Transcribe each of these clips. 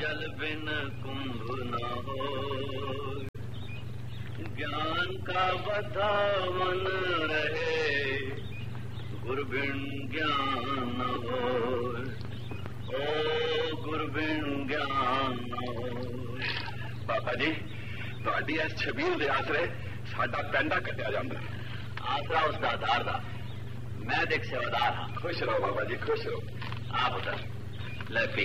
जल बिन कुंभ न हो, ज्ञान का बधावन रहे, गुरु बिन ज्ञान न हो। ओ गुरु बिन ज्ञान न हो। बाबा जी ਤੁਹਾਡੀ ਇਸ ਛਬੀਲ ਦੇ ਆਸਰੇ ਸਾਡਾ ਪੈਂਡਾ ਕੱਟਿਆ ਜਾਂਦਾ। आसरा उस दातार दा, मैं देख सेवादार हाँ। खुश रहो बाबा जी, खुश रहो। आ पुत्र ले पी।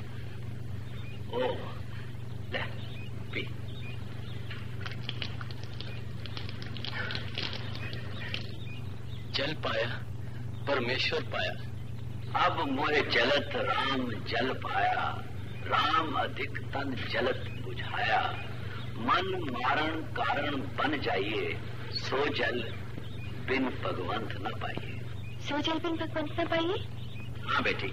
ओ ले पी। जल पाया परमेश्वर पाया, अब मोरे जलत राम जल पाया, राम अधिक तन जलत बुझाया, मन मारण कारण बन जाइए, सो जल बिन भगवंत न पाइए। सो जल बिन भगवंत न पाइए? हाँ बेटी।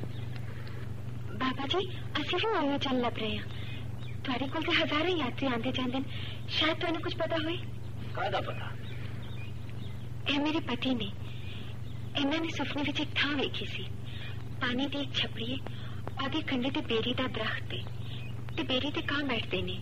बाबा जी असि भी उन्हें जल लभ रहे हैं। थोड़े कोल ते हजारों यात्री आंदे जांदे, शायद तुहानू कुछ पता होए। काहदा पता? ए मेरे पति ने, इन्होंने सुपने विच एक थां वेखी सी, पानी दी एक छपड़ी आगे कंडे ते बेरी दा दरख्त ते बेरी ते कां बैठदे ने।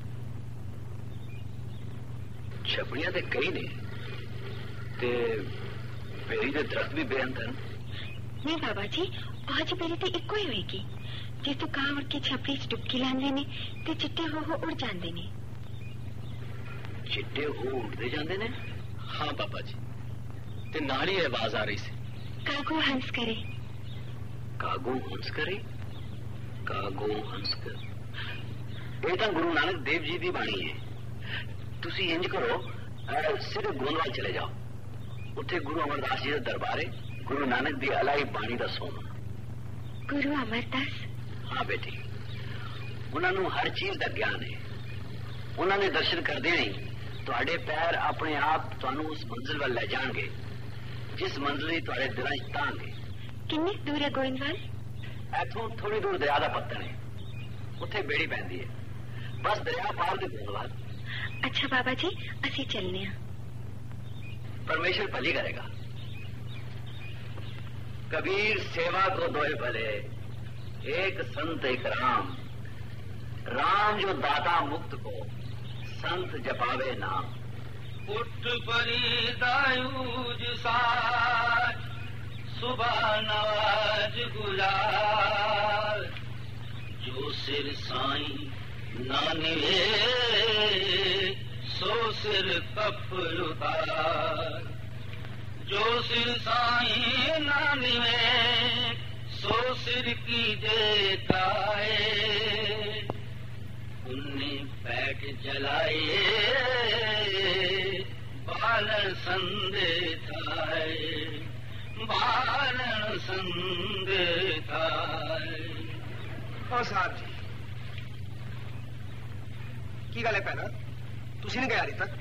छपड़ियां ते कई ने ते बेरी दे दरख्त भी बेअंत हैं। नहीं बाबा जी, आज बेरी ते इक्को ही होएगी, जिस तो कां उड़ के छपड़ी च डुबकी लांदे ने ते चिट्टे हो उड़ जांदे ने। चिट्टे हो उड़दे जांदे ने? हाँ बाबा जी, ते नाल ही आवाज आ रही सी, कागो हंस करे। कागो हंस करे? कागो हंस कर, ये तो गुरु नानक देव जी की बाणी है। तुसी इंज करो, सिर्फ गोंदवाल चले जाओ, उत्थे गुरु अमरदास जी का दरबार है, गुरु नानक दी अलाई बाणी दा सोना। गुरु अमरदास? हाँ बेटी, उन्होंने हर चीज का ज्ञान है। उन्होंने दर्शन करदे ही तुहाडे पैर अपने आप तुहानू उस मंजिल वाल ले जाएंगे जिस मंजिल ही तुहाडे दिलों च तांगे। किन्नी दूर है गोइंदवाल? इथों थोड़ी दूर दरिया का पत्तन है, उत्थे बेड़ी पैंदी है, बस दरिया पार दे गोइंदवाल। अच्छा बाबा जी असी चलने हैं। परमेश्वर भली करेगा। कबीर सेवा को दोए भले, एक संत एक राम, राम जो दाता मुक्त को, संत जपावे नाम। उठ परी दायूज साज, सुबह नवाज गुलाल, जो सिर साईं ना निवे, सो सिर कफर उतार, जो सिर साईं ना निवे, सो सिर की देखाए, उन्ने पैठ जलाए, बालन संदे थाए, बालन संदे थाए। और साहब जी की गल है भैना, तुसी नहीं गए अजे तक?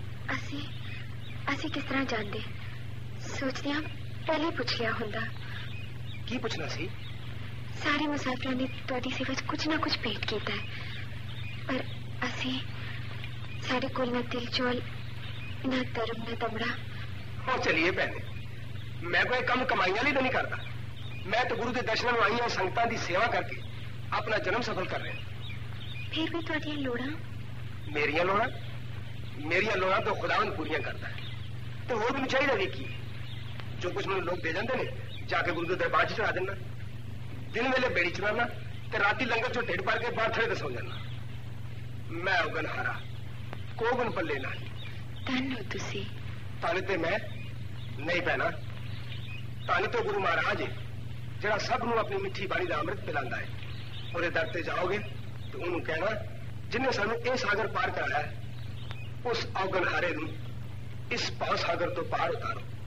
असी किस तरह जानते, सोचते हैं पहले पूछ लिया होंदा। की पूछना सी? सारे मुसाफिरों ने तुहाडी सेवा च कुछ ना कुछ भेंट कीता है, पर असी साडे कोल ना तिल चौल, ना धर्म, ना तमड़ा। और चलिए भैने, मैं कोई कम कमाइयां लिए तो नहीं करता, मैं तो गुरु के दर्शन में आई संगतां की सेवा करके अपना जन्म सफल कर रहा। फिर भी तुहाडियां लोड़ां? मेरिया लोड़ा तो खुदावन पूरियां करता है, तो होर मैनूं चाहिदा भी की, जो कुछ मैनूं लोग दे जांदे ने जाके गुरु के दरबार च चढ़ा देना, दिन वेले बेड़ी चलाना ते राती लंगर चो ढिड भर के बाहर थड़े सौ जाना। मैं औगन हारा, कोगन पल्ले नहीं। धन हो तुसी। ताने ते मैं नहीं पैना, ताने तो गुरु महाराज है जरा सब नूं अपनी मिठी बाणी दा अमृत पिलांदा है। ਉਹਦੇ ਦਰ ਤੇ जाओगे तो ਉਹਨੂੰ कहना, जिन्हें सानू ਇਹ सागर पार कराया है, उस औगन हारे नूं इस पाव सागर तो पार उतारो।